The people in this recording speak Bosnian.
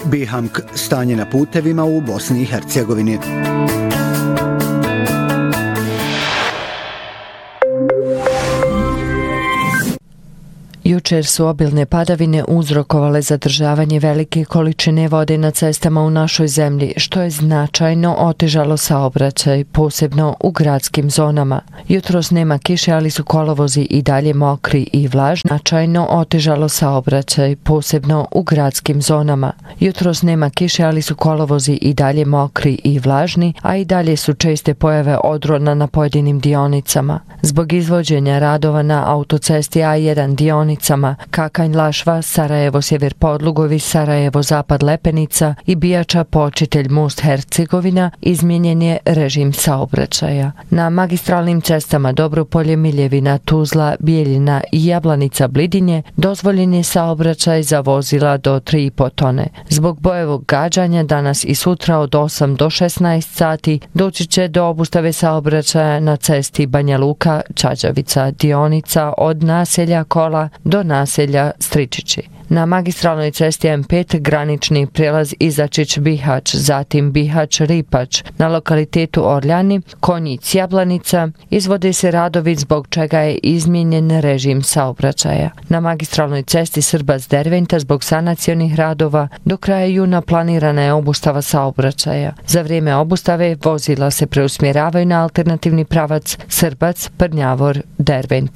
Bihamk, stanje na putevima u Bosni i Hercegovini. Jučer su obilne padavine uzrokovale zadržavanje velike količine vode na cestama u našoj zemlji, što je značajno otežalo saobraćaj, posebno u gradskim zonama. Jutros nema kiše, ali su kolovozi i dalje mokri i vlažni. Značajno otežalo saobraćaj, posebno u gradskim zonama. Jutros nema kiše, ali su kolovozi i dalje mokri i vlažni, a i dalje su česte pojave odrona na pojedinim dionicama. Zbog izvođenja radova na autocesti A1 dionicama Kakanj-Lašva, Sarajevo-Sjever Podlugovi, Sarajevo-Zapad Lepenica i Bijača-Počitelj Most Hercegovina izmijenjen je režim saobraćaja. Na magistralnim cestama Dobropolje, Miljevina, Tuzla, Bijeljina i Jablanica-Blidinje dozvoljen je saobraćaj za vozila do 3,5 tone. Zbog bojevog gađanja danas i sutra od 8 do 16 sati doći će do obustave saobraćaja na cesti Banja Luka-Čađavica, dionica od naselja Kola do naselja Stričići. Na magistralnoj cesti M5 granični prijelaz Izačić-Bihać, zatim Bihać-Ripač, na lokalitetu Orljani, Konjic-Jablanica izvode se radovi zbog čega je izmijenjen režim saobraćaja. Na magistralnoj cesti Srbac-Derventa zbog sanacionih radova do kraja juna planirana je obustava saobraćaja. Za vrijeme obustave vozila se preusmjeravaju na alternativni pravac Srbac-Prnjavor-Derventa.